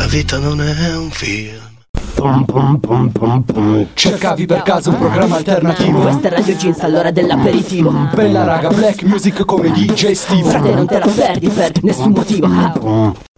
vita non è un film. Cercavi per caso un programma alternativo? Questa è Radio Jeans all'ora dell'aperitivo. Bella raga, black music come DJ Steve. Frate, non te la perdi per nessun motivo.